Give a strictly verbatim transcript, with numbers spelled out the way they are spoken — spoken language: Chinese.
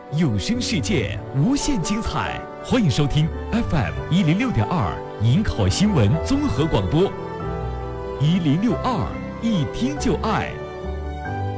有声世界无限精彩，欢迎收听 F M 一零六点二营口新闻综合广播，一零六二一听就爱。